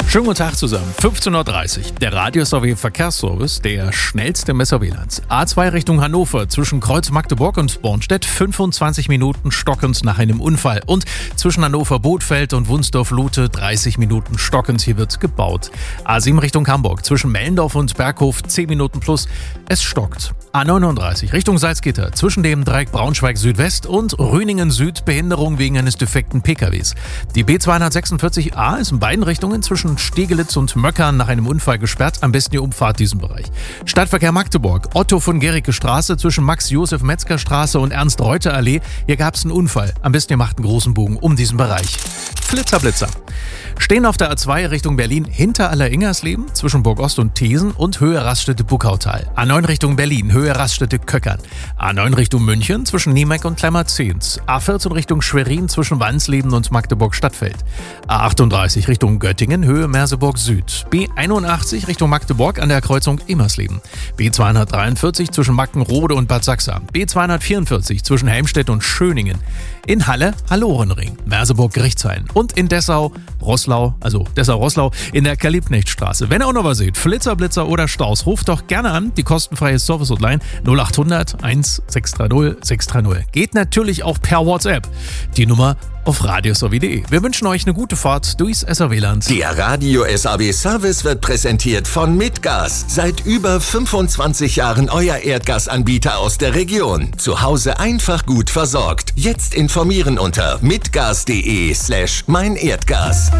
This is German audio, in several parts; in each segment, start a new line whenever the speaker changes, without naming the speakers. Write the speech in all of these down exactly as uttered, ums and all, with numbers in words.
Schönen guten Tag zusammen. fünfzehn Uhr dreißig. Der Radio-S A W Verkehrsservice, der schnellste Messer W L A Ns. A zwei Richtung Hannover zwischen Kreuz Magdeburg und Bornstedt fünfundzwanzig Minuten stockend nach einem Unfall. Und zwischen Hannover Bothfeld und Wunsdorf-Lute dreißig Minuten stockend. Hier wird gebaut. A sieben Richtung Hamburg zwischen Mellendorf und Berghof zehn Minuten plus. Es stockt. A neununddreißig Richtung Salzgitter zwischen dem Dreieck Braunschweig Südwest und Rüningen Süd Behinderung wegen eines defekten P K Ws. Die B zweihundertsechsundvierzig A ist in beiden Richtungen zwischen Stegelitz und Möckern nach einem Unfall gesperrt. Am besten ihr umfahrt diesen Bereich. Stadtverkehr Magdeburg. Otto von Gericke Straße zwischen Max-Josef-Metzger-Straße und Ernst-Reuter-Allee. Hier gab es einen Unfall. Am besten ihr macht einen großen Bogen um diesen Bereich. Flitzer, Blitzer. Stehen auf der A zwei Richtung Berlin hinter Aller-Ingersleben zwischen Burgost und Thesen und Höhe Raststätte Buckautal. A neun Richtung Berlin, Höhe Raststätte Köckern. A neun Richtung München zwischen Niemeck und Klemmerzehns. A vierzehn Richtung Schwerin zwischen Wansleben und Magdeburg-Stadtfeld. A achtunddreißig Richtung Göttingen, Höhe Merseburg Süd. B einundachtzig Richtung Magdeburg an der Kreuzung Immersleben. B zweihundertdreiundvierzig zwischen Mackenrode und Bad Sachsa. B zweihundertvierundvierzig zwischen Helmstedt und Schöningen. In Halle, Hallorenring, Merseburg-Gerichtshain. Und in Dessau, Roßlau, also Dessau-Roßlau, in der Karl-Liebknecht-Straße. Wenn ihr auch noch was seht, Flitzer, Blitzer oder Staus, ruft doch gerne an. Die kostenfreie Service-Hotline null achthundert eins sechs drei null sechs drei null. Geht natürlich auch per WhatsApp. Die Nummer auf radios punkt de. Wir wünschen euch eine gute Fahrt durchs S A W Land.
Der Radio-S A W-Service wird präsentiert von Mitgas. Seit über fünfundzwanzig Jahren euer Erdgasanbieter aus der Region. Zu Hause einfach gut versorgt. Jetzt informieren unter mitgas.de slash mein Erdgas.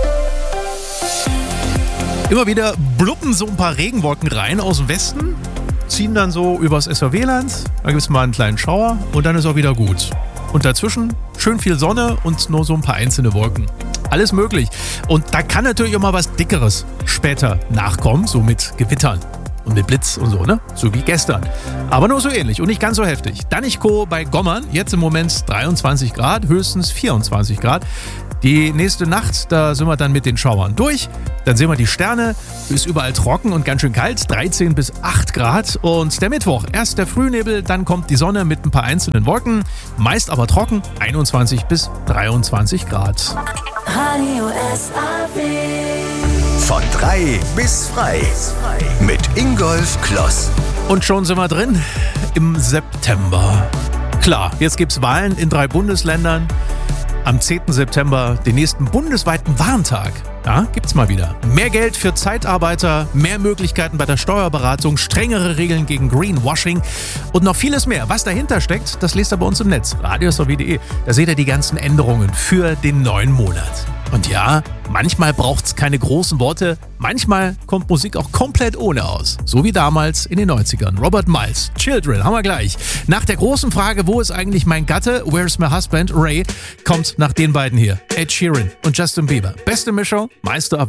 Immer wieder bluppen so ein paar Regenwolken rein aus dem Westen, ziehen dann so übers S A W Land, dann gibt es mal einen kleinen Schauer und dann ist auch wieder gut. Und dazwischen schön viel Sonne und nur so ein paar einzelne Wolken. Alles möglich. Und da kann natürlich auch mal was Dickeres später nachkommen, so mit Gewittern und mit Blitz und so, ne? So wie gestern. Aber nur so ähnlich und nicht ganz so heftig. Danichko bei Gommern, jetzt im Moment dreiundzwanzig Grad, höchstens vierundzwanzig Grad. Die nächste Nacht, da sind wir dann mit den Schauern durch. Dann sehen wir die Sterne, ist überall trocken und ganz schön kalt, dreizehn bis acht Grad. Und der Mittwoch, erst der Frühnebel, dann kommt die Sonne mit ein paar einzelnen Wolken, meist aber trocken, einundzwanzig bis dreiundzwanzig Grad.
Radio S A W.
Von drei bis frei. Mit Ingolf Kloss.
Und schon sind wir drin im September. Klar, jetzt gibt's Wahlen in drei Bundesländern. Am zehnten September den nächsten bundesweiten Warntag. Ja, gibt's mal wieder. Mehr Geld für Zeitarbeiter, mehr Möglichkeiten bei der Steuerberatung, strengere Regeln gegen Greenwashing und noch vieles mehr. Was dahinter steckt, das lest ihr bei uns im Netz, radios punkt de. Da seht ihr die ganzen Änderungen für den neuen Monat. Und ja, manchmal braucht's keine großen Worte, manchmal kommt Musik auch komplett ohne aus. So wie damals in den neunzigern. Robert Miles, Children, haben wir gleich. Nach der großen Frage, wo ist eigentlich mein Gatte, Where's my husband, Ray, kommt nach den beiden hier, Ed Sheeran und Justin Bieber. Beste Mischung, Meister of